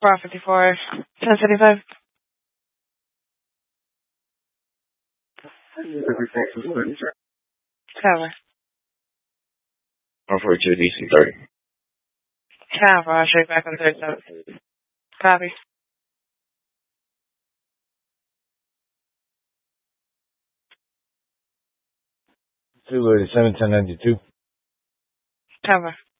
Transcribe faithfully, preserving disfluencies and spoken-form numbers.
Bar fifty-four, ten seventy-five. Cover. one forty-two, D C thirty. Cover. I'll show you back on thirty-seven. Copy. two eighty-seven, ten ninety-two. Cover.